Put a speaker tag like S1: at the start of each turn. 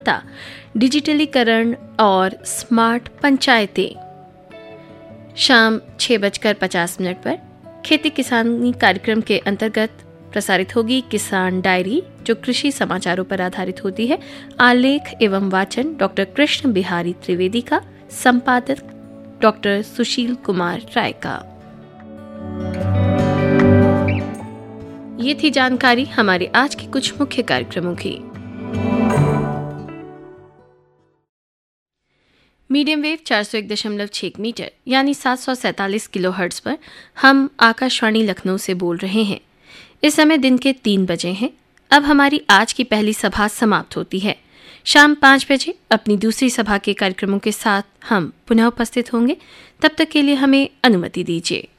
S1: गुणवत्ता, डिजिटलीकरण और स्मार्ट पंचायतें। शाम 6:50 पर खेती किसानी कार्यक्रम के अंतर्गत प्रसारित होगी किसान डायरी, जो कृषि समाचारों पर आधारित होती है। आलेख एवं वाचन डॉक्टर कृष्ण बिहारी त्रिवेदी का, संपादक डॉक्टर सुशील कुमार राय का। ये थी जानकारी हमारे आज के कुछ मुख्य कार्यक्रमों की। मीडियम वेव 401.6 मीटर यानी 747 किलोहर्ट्ज पर हम आकाशवाणी लखनऊ से बोल रहे हैं। इस समय दिन के 3 बजे हैं। अब हमारी आज की पहली सभा समाप्त होती है। शाम 5 बजे अपनी दूसरी सभा के कार्यक्रमों के साथ हम पुनः उपस्थित होंगे। तब तक के लिए हमें अनुमति दीजिए।